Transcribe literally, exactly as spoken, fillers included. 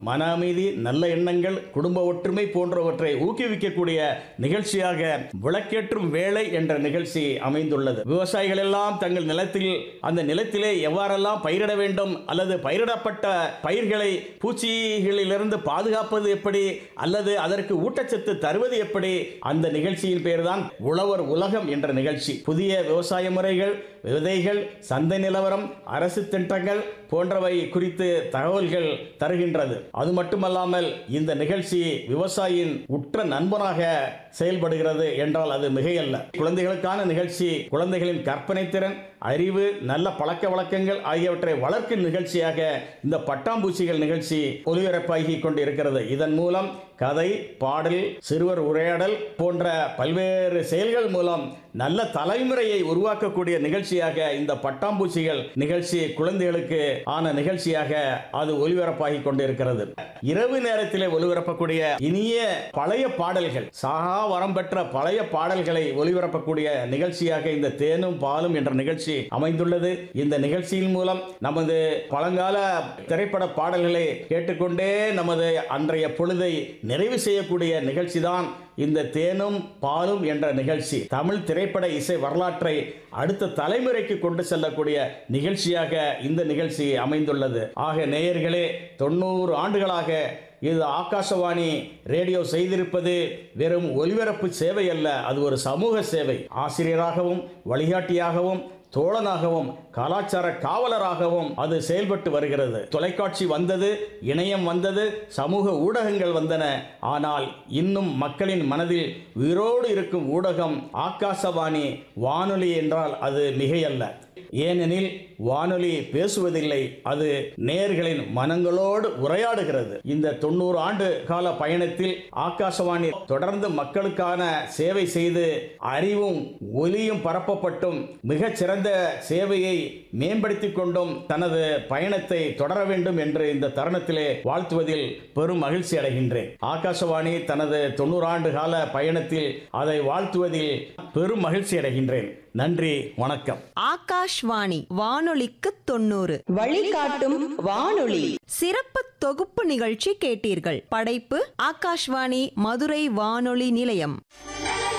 மன அமைதி, நல்ல எண்ணங்கள், குடும்ப ஒற்றுமை போன்றவற்றை ஊக்குவிக்கக்கூடிய நிகழ்ச்சியாக விளக்கேற்றும் வேளை என்ற நிகழ்ச்சி அமைந்துள்ளது. விவசாயிகள் எல்லாம் தங்கள் நிலத்தில் அந்த நிலத்திலே எவ்வாறெல்லாம் பயிரிட வேண்டும் அல்லது பயிரிடப்பட்ட பயிர்களை பூச்சிகளிலிருந்து பாதுகாப்பது எப்படி அல்லது அதற்கு ஊட்டச்சத்து தருவது எப்படி, அந்த நிகழ்ச்சியின் பெயர்தான் உழவர் உலகம் என்ற நிகழ்ச்சி. புதிய விவசாய முறைகள், விதைகள், சந்தை நிலவரம், அரசு திட்டங்கள் போன்றவை குறித்து தகவல்கள் தருகின்றது. அது மட்டுமல்லாமல் இந்த நிகழ்ச்சி விவசாயியின் உற்ற நண்பனாக செயல்படுகிறது என்றால் அது மிகையல்ல. குழந்தைகளுக்கான நிகழ்ச்சி குழந்தைகளின் கற்பனை திறன், அறிவு, நல்ல பழக்க வழக்கங்கள் ஆகியவற்றை வளர்க்கும் நிகழ்ச்சியாக இந்த பட்டாம்பூச்சிகள் நிகழ்ச்சி ஒலிபரப்பாகி கொண்டிருக்கிறது. இதன் மூலம் கதை, பாடல், சிறுவர் உரையாடல் போன்ற பல்வேறு செயல்கள் மூலம் நல்ல தலைமுறையை உருவாக்கக்கூடிய நிகழ்ச்சியாக இந்த பட்டாம்பூச்சிகள் நிகழ்ச்சி குழந்தைகளுக்கு ஆன நிகழ்ச்சியாக அது ஒலிபரப்பாகி கொண்டிருக்கிறது. இரவு நேரத்திலே ஒலிபரப்பக்கூடிய இனிய பழைய பாடல்கள், சாகா வரம் பெற்ற பழைய பாடல்களை ஒலிபரப்பக்கூடிய நிகழ்ச்சியாக இந்த தேனும் பாலும் என்ற நிகழ்ச்சி அமைந்துள்ளது. இந்த நிகழ்ச்சியின் மூலம் நமது பழங்கால திரைப்பட பாடல்களை கேட்டுக்கொண்டே நமது அன்றைய பொழுதை நிறைவு செய்யக்கூடிய நிகழ்ச்சி தான் இந்த தேனும் பாலும் என்ற நிகழ்ச்சி. தமிழ் திரைப்பட இசை வரலாற்றை அடுத்த தலைமுறைக்கு கொண்டு செல்லக்கூடிய நிகழ்ச்சியாக இந்த நிகழ்ச்சி அமைந்துள்ளது. ஆக நேயர்களே, தொண்ணூறு ஆண்டுகளாக இது ஆகாசவாணி ரேடியோ செய்திருப்பது வெறும் ஒலிபரப்பு சேவை அல்ல, அது ஒரு சமூக சேவை. ஆசிரியராகவும் வழிகாட்டியாகவும் தோழனாகவும் கலாச்சார காவலராகவும் அது செயல்பட்டு வருகிறது. தொலைக்காட்சி வந்தது, இணையம் வந்தது, சமூக ஊடகங்கள் வந்தன. ஆனால் இன்னும் மக்களின் மனதில் உயிரோடு இருக்கும் ஊடகம் ஆகாசவாணி வானொலி என்றால் அது மிகையல்ல. ஏனெனில் வானொலி பேசுவதில்லை, அது நேயர்களின் மனங்களோடு உரையாடுகிறது. இந்த தொண்ணூறு ஆண்டு கால பயணத்தில் ஆகாசவாணி தொடர்ந்து மக்களுக்கான சேவை செய்து அறிவும் ஒலியும் பரப்பப்பட்டும் மிகச் சிறந்த சேவையை மேம்படுத்திக் கொண்டும் தனது பயணத்தை தொடர வேண்டும் என்று இந்த தருணத்திலே வாழ்த்துவதில் பெரும் மகிழ்ச்சி அடைகின்றேன். ஆகாசவாணி தனது தொண்ணூறு ஆண்டு கால பயணத்தில் அதை வாழ்த்துவதில் பெரும் மகிழ்ச்சி அடைகின்றேன். நன்றி, வணக்கம். ஆகாஷ்வாணி வானொலிக்கு தொண்ணூறு வழிகாட்டும் வானொலி சிறப்பு தொகுப்பு நிகழ்ச்சி கேட்டீர்கள். படைப்பு ஆகாஷ்வாணி மதுரை வானொலி நிலையம்.